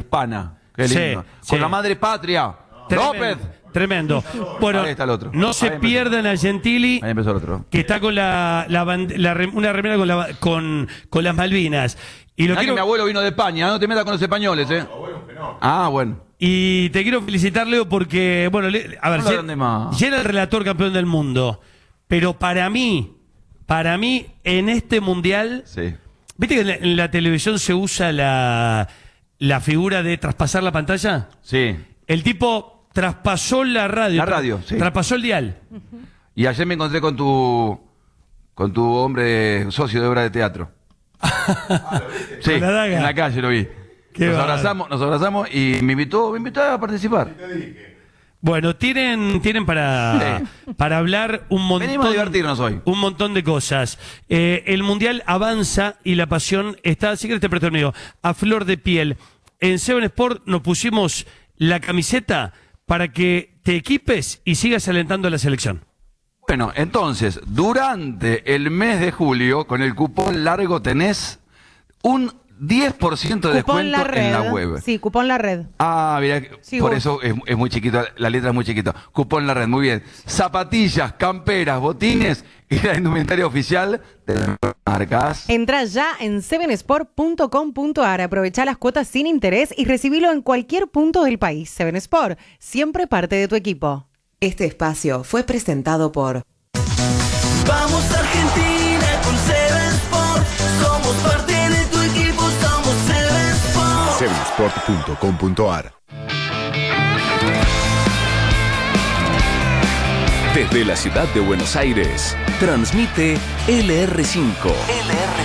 hispana. Qué Sí, lindo. sí. Con la madre patria. Tremendo, López. Tremendo. Bueno, Ahí está el otro. no se Ahí empezó. pierdan a Gentili, Ahí empezó el otro. que está con una remera con las Malvinas. Y lo Mirá que quiero, mi abuelo vino de España, no te metas con los españoles, Ah, bueno. y te quiero felicitar, Leo, porque, bueno, a ver, No lo hagan de más. ya era el relator campeón del mundo, pero para mí, en este mundial, Sí. ¿viste que en la televisión se usa la figura de traspasar la pantalla? Sí. El tipo traspasó la radio. La radio, sí. Traspasó el dial. Y ayer me encontré con tu hombre socio de obra de teatro. Sí, ¿Con la daga? en la calle lo vi. Qué Nos bárbaro. abrazamos y me invitó a participar. Bueno, tienen para hablar un montón. Venimos a divertirnos hoy. Un montón de cosas. El mundial avanza y la pasión está, si querés te presto el mío, a flor de piel. En Seven Sport nos pusimos la camiseta para que te equipes y sigas alentando a la selección. Bueno, entonces, durante el mes de julio, con el cupón largo tenés un 10% de descuento en la web. Sí, cupón la red. Ah, mira, Sí, por vos. eso es muy chiquito, la letra es muy chiquita. Cupón la red, muy bien. Zapatillas, camperas, botines y la indumentaria oficial de las marcas. Entra ya en sevensport.com.ar, aprovecha las cuotas sin interés y recibilo en cualquier punto del país. Seven Sport, siempre parte de tu equipo. Este espacio fue presentado por Vamos Argentina con Seven Sport. Somos parte de tu equipo, somos Seven Sport. Sevensport.com.ar. Desde la ciudad de Buenos Aires, transmite LR5.